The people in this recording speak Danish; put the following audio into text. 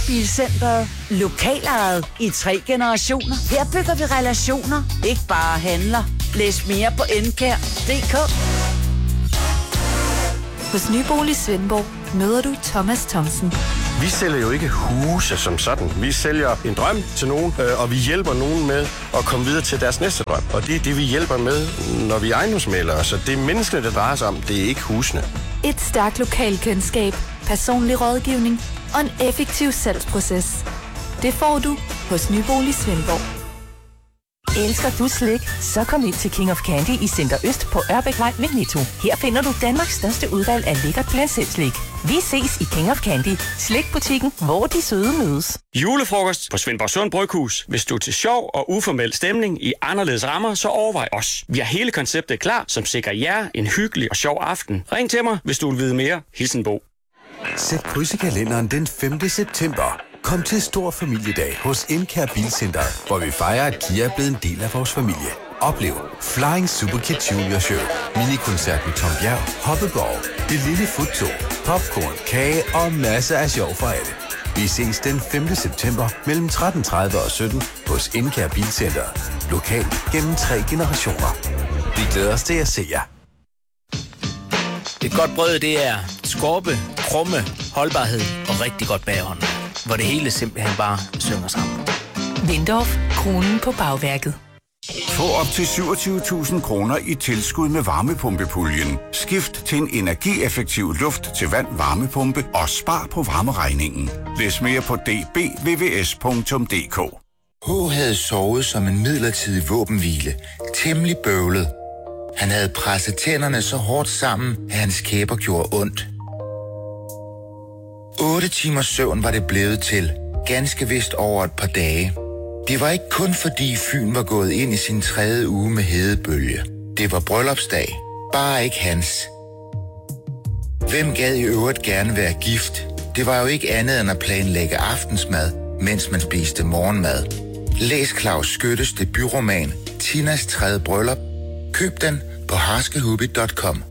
Bilcenteret. Lokalejet i 3 generationer. Her bygger vi relationer, ikke bare handler. Læs mere på NKR.dk. Hos Nybolig Svendborg møder du Thomas Thomsen. Vi sælger jo ikke huse som sådan. Vi sælger en drøm til nogen, og vi hjælper nogen med at komme videre til deres næste drøm. Og det er det, vi hjælper med, når vi er ejendomsmæglere. Så det er menneskene, det drejer sig om. Det er ikke husene. Et stærkt lokalkendskab, personlig rådgivning og en effektiv salgsproces. Det får du hos Nybolig Svendborg. Elsker du slik? Så kom ind til King of Candy i Center Øst på Ørbækvej ved Netto. Her finder du Danmarks største udvalg af lækkert glasselslik. Vi ses i King of Candy, slikbutikken, hvor de søde mødes. Julefrokost på Svendborg Sund Bryghus. Hvis du er til sjov og uformel stemning i anderledes rammer, så overvej os. Vi har hele konceptet klar, som sikrer jer en hyggelig og sjov aften. Ring til mig, hvis du vil vide mere. Hilsen Bo. Sæt kryds i kalenderen den 5. september. Kom til stor familiedag hos NKR Bilcenter, hvor vi fejrer, at Kia er blevet en del af vores familie. Oplev Flying Superkid Junior Show, minikoncert med Tom Bjerg, Hoppegård, Det Lille Futtog, popcorn, kage og masser af sjov for alle. Vi ses den 5. september mellem 13.30 og 17 hos NKR Bilcenter. Lokalt gennem 3 generationer. Vi glæder os til at se jer. Et godt brød, det er skorpe, krumme, holdbarhed og rigtig godt bagånd, hvor det hele simpelthen bare synger sammen. Windorf, kronen på bagværket. Få op til 27.000 kroner i tilskud med varmepumpepuljen. Skift til en energieffektiv luft til vand varmepumpe og spar på varmeregningen. Læs mere på dbvvs.dk. H havde sovet som en midlertidig våbenhvile. Temmelig bøvlet. Han havde presset tænderne så hårdt sammen, at hans kæber gjorde ondt. 8 timers søvn var det blevet til. Ganske vist over et par dage. Det var ikke kun fordi Fyn var gået ind i sin 3. uge med hedebølge. Det var bryllupsdag. Bare ikke hans. Hvem gad i øvrigt gerne være gift? Det var jo ikke andet end at planlægge aftensmad, mens man spiste morgenmad. Læs Claus Skyttes debutroman Tinas 3. bryllup. Køb den på harskehubby.com.